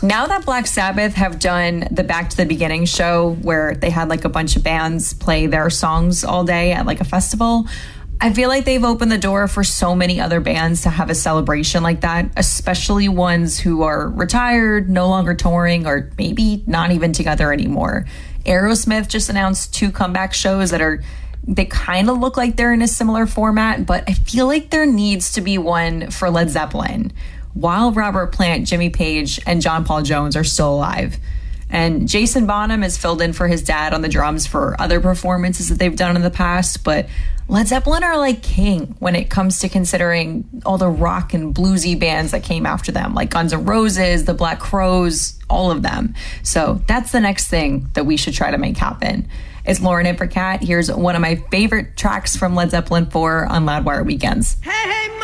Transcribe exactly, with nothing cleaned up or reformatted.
Now that Black Sabbath have done the Back to the Beginning show where they had like a bunch of bands play their songs all day at like a festival, I feel like they've opened the door for so many other bands to have a celebration like that, especially ones who are retired, no longer touring, or maybe not even together anymore. Aerosmith just announced two comeback shows that are, they kind of look like they're in a similar format, but I feel like there needs to be one for Led Zeppelin while Robert Plant, Jimmy Page, and John Paul Jones are still alive. And Jason Bonham has filled in for his dad on the drums for other performances that they've done in the past, but Led Zeppelin are like king when it comes to considering all the rock and bluesy bands that came after them, like Guns N' Roses, the Black Crowes, all of them. So that's the next thing that we should try to make happen. It's Lauren Invercat. Here's one of my favorite tracks from Led Zeppelin four on Loudwire Weekends. Hey, hey,